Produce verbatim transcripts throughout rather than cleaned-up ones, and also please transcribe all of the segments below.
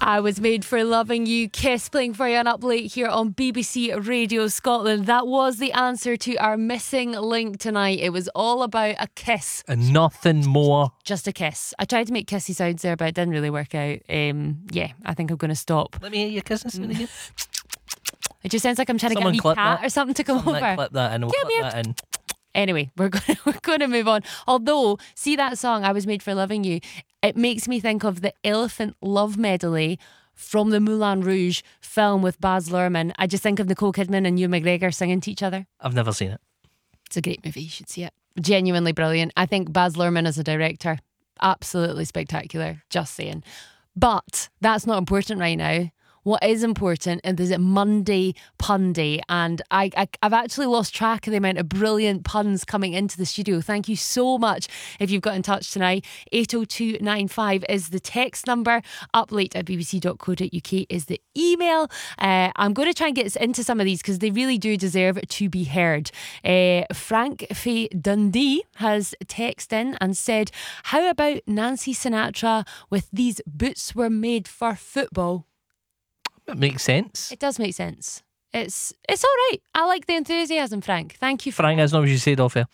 I Was Made for Loving You, Kiss playing for you on Up Late here on B B C Radio Scotland. That was the answer to our missing link tonight. It was all about a kiss. And nothing more. Just a kiss. I tried to make kissy sounds there, but it didn't really work out. Um, yeah, I think I'm going to stop. Let me hear your kissing sound again. It just sounds like I'm trying Someone to get a cat that. or something to come Someone over. Clip that in. We'll Come clip here. that in. Anyway, we're going we're going to move on. Although, see that song, I Was Made for Loving You, it makes me think of the Elephant Love Medley from the Moulin Rouge film with Baz Luhrmann. I just think of Nicole Kidman and Ewan McGregor singing to each other. I've never seen it. It's a great movie. You should see it. Genuinely brilliant. I think Baz Luhrmann as a director, absolutely spectacular. Just saying. But that's not important right now. What is important is it Monday Pun Day, and I, I, I've actually lost track of the amount of brilliant puns coming into the studio. Thank you so much if you've got in touch tonight. eight oh two nine five is the text number. Uplate at b b c dot co dot u k is the email. Uh, I'm going to try and get into some of these because they really do deserve to be heard. Uh, Frank Faye Dundee has texted in and said, how about Nancy Sinatra with "These boots were made for football"? It makes sense. It does make sense. It's it's all right. I like the enthusiasm, Frank. Thank you. For Frank, that's not what you said off air.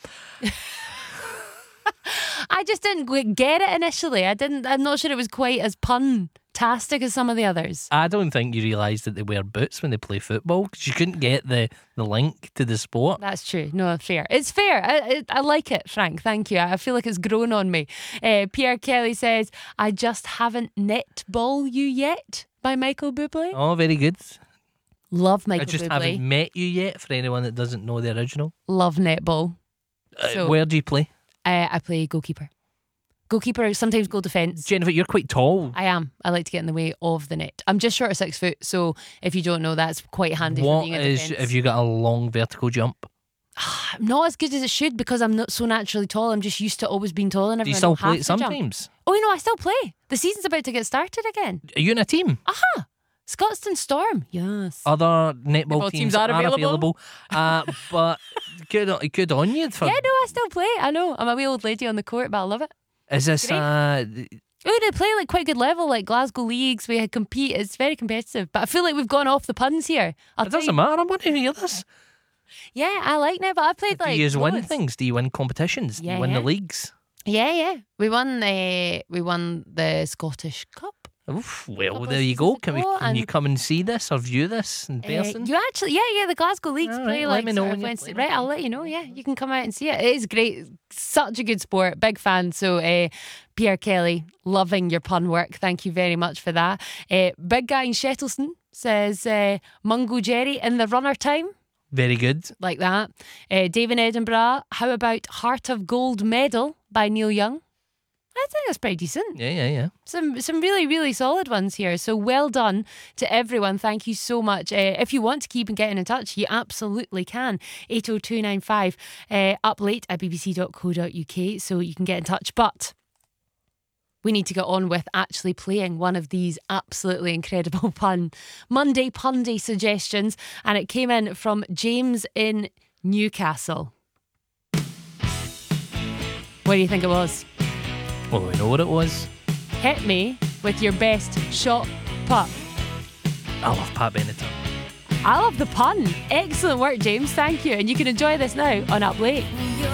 I just didn't g- get it initially. I didn't. I'm not sure it was quite as pun-tastic as some of the others. I don't think you realised that they wear boots when they play football because you couldn't get the, the link to the sport. That's true. No, fair. It's fair. I, I, I like it, Frank. Thank you. I feel like it's grown on me. Uh, Pierre Kelly says, I just haven't netball you yet by Michael Bublé. Oh, very good. Love Michael I just Bublé. haven't met you yet, for anyone that doesn't know the original. Love netball. Uh, So- where do you play? Uh, I play goalkeeper. Goalkeeper, sometimes goal defence. Jennifer, you're quite tall. I am. I like to get in the way of the net. I'm just short of six foot, so if you don't know, that's quite handy for What being a is, defence. have you got a long vertical jump? Not as good as it should because I'm not so naturally tall. I'm just used to always being tall and Do you everyone still don't play have it to jump. sometimes? Oh, you know, I still play. The season's about to get started again. Are you in a team? Aha! Scotstoun Storm. Yes. Other netball Netball teams, teams are are available. available. uh, but good, on- good on you. For, Yeah, no, I still play. I know. I'm a wee old lady on the court, but I love it. Is this Great. uh, Oh, they play like quite good level, like Glasgow leagues. We compete. It's very competitive. But I feel like we've gone off the puns here. I'll it tell doesn't you- matter. I want to hear this. Yeah, I like now, but I played Do like. you win loads. things? Do you win competitions? Do Yeah, you win yeah. the leagues? Yeah, yeah. We won the we won the Scottish Cup. Oof, well, Couple there of you go. seasons Can, we, ago, can you and- come and see this or view this in Uh, person? you actually, yeah, yeah. The Glasgow leagues All play right, let like me know sort when of you're Wednesday. playing. Right, I'll let you know. Yeah, you can come out and see it. It is great. Such a good sport. Big fan. So, uh, Pierre Kelly, loving your pun work. Thank you very much for that. Uh, Big guy in Shettleston says uh, Mungo Jerry in the runner time. Very good. Like that. Uh, Dave in Edinburgh, how about Heart of Gold Medal by Neil Young? I think that's pretty decent. Yeah, yeah, yeah. Some some really, really solid ones here. So well done to everyone. Thank you so much. Uh, if you want to keep getting in touch, you absolutely can. eight oh two nine five uh, up late at b b c dot co dot u k so you can get in touch. But we need to get on with actually playing one of these absolutely incredible pun Monday Pun Day suggestions. And it came in from James in Newcastle. What do you think it was? Well, we know what it was. Hit me with your best shot putt. I love Pat Benatar. I love the pun. Excellent work, James. Thank you. And you can enjoy this now on Up Late. When you're